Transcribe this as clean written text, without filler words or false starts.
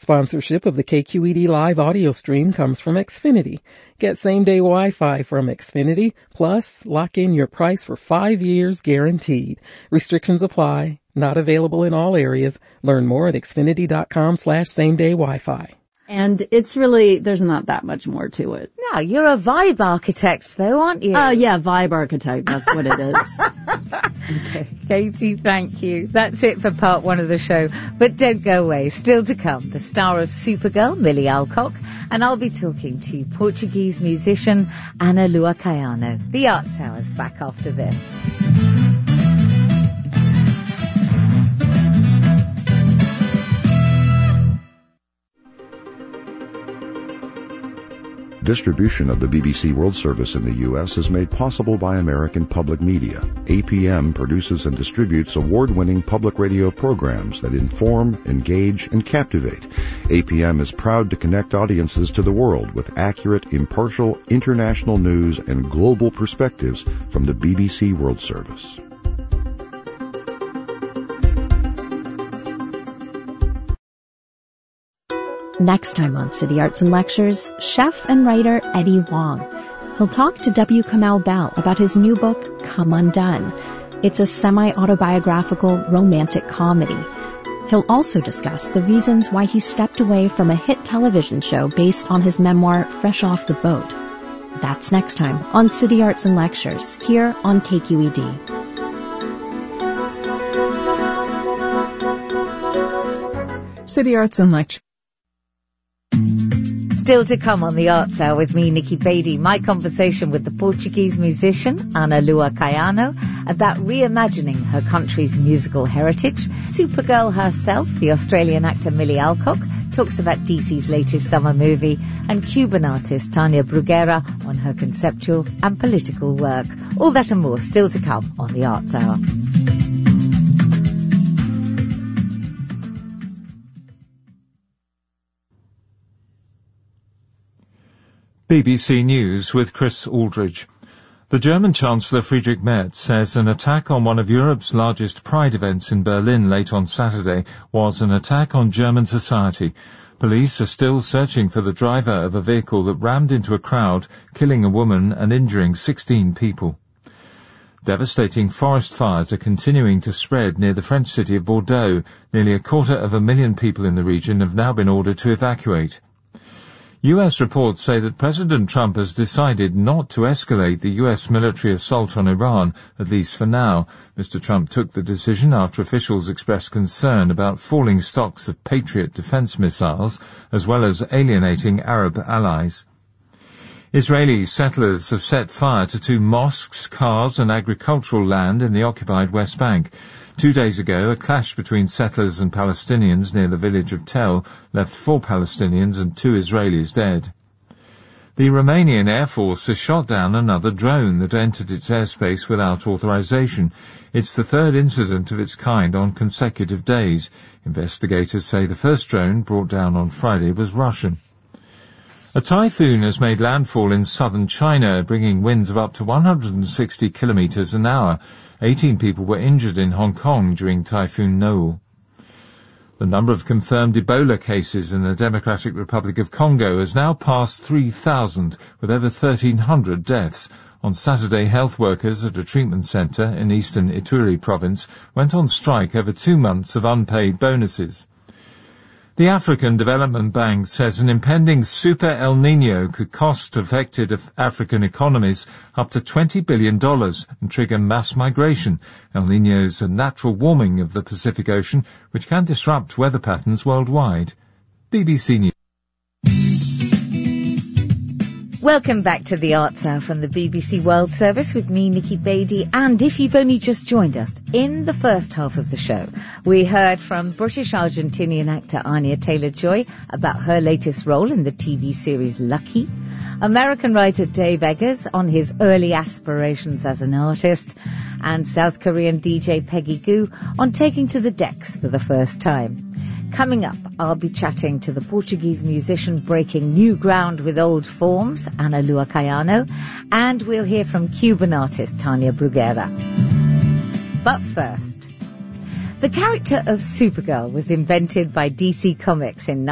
Sponsorship of the KQED Live audio stream comes from Xfinity. Get same-day Wi-Fi from Xfinity, plus lock in your price for 5 years guaranteed. Restrictions apply. Not available in all areas. Learn more at xfinity.com/same-day Wi-Fi. And it's really, there's not that much more to it. No, you're a vibe architect though, aren't you? Yeah, vibe architect, that's what it is. Okay, Katie, thank you. That's it for part one of the show. But don't go away. Still to come, the star of Supergirl, Millie Alcock, and I'll be talking to Portuguese musician Ana Lua Caiano. The Arts Hour's back after this. Distribution of the BBC World Service in the U.S. is made possible by American Public Media. APM produces and distributes award-winning public radio programs that inform, engage, and captivate. APM is proud to connect audiences to the world with accurate, impartial, international news and global perspectives from the BBC World Service. Next time on City Arts and Lectures, chef and writer Eddie Wong. He'll talk to W. Kamau Bell about his new book, Come Undone. It's a semi-autobiographical romantic comedy. He'll also discuss the reasons why he stepped away from a hit television show based on his memoir, Fresh Off the Boat. That's next time on City Arts and Lectures, here on KQED. City Arts and Lectures. Still to come on the Arts Hour with me, Nikki Beattie, my conversation with the Portuguese musician Ana Lua Caiano about reimagining her country's musical heritage. Supergirl herself, the Australian actor Millie Alcock, talks about DC's latest summer movie, and Cuban artist Tania Bruguera on her conceptual and political work. All that and more still to come on the Arts Hour. BBC News with Chris Aldridge. The German Chancellor Friedrich Merz says an attack on one of Europe's largest Pride events in Berlin late on Saturday was an attack on German society. Police are still searching for the driver of a vehicle that rammed into a crowd, killing a woman and injuring 16 people. Devastating forest fires are continuing to spread near the French city of Bordeaux. Nearly 250,000 people in the region have now been ordered to evacuate. U.S. reports say that President Trump has decided not to escalate the U.S. military assault on Iran, at least for now. Mr. Trump took the decision after officials expressed concern about falling stocks of Patriot defense missiles, as well as alienating Arab allies. Israeli settlers have set fire to 2 mosques, cars and agricultural land in the occupied West Bank. 2 days ago, a clash between settlers and Palestinians near the village of Tel left 4 Palestinians and 2 Israelis dead. The Romanian Air Force has shot down another drone that entered its airspace without authorization. It's the 3rd incident of its kind on consecutive days. Investigators say the first drone, brought down on Friday, was Russian. A typhoon has made landfall in southern China, bringing winds of up to 160 kilometers an hour. 18 people were injured in Hong Kong during Typhoon Noel. The number of confirmed Ebola cases in the Democratic Republic of Congo has now passed 3,000, with over 1,300 deaths. On Saturday, health workers at a treatment centre in eastern Ituri province went on strike over 2 months of unpaid bonuses. The African Development Bank says an impending super El Niño could cost affected African economies up to $20 billion and trigger mass migration. El Niño is a natural warming of the Pacific Ocean, which can disrupt weather patterns worldwide. BBC News. Welcome back to the Arts Hour from the BBC World Service with me, Nikki Beattie. And if you've only just joined us, in the first half of the show, we heard from British-Argentinian actor Anya Taylor-Joy about her latest role in the TV series Lucky, American writer Dave Eggers on his early aspirations as an artist, and South Korean DJ Peggy Gou on taking to the decks for the first time. Coming up, I'll be chatting to the Portuguese musician breaking new ground with old forms, Ana Lua Caiano, and we'll hear from Cuban artist Tania Bruguera. But first, the character of Supergirl was invented by DC Comics in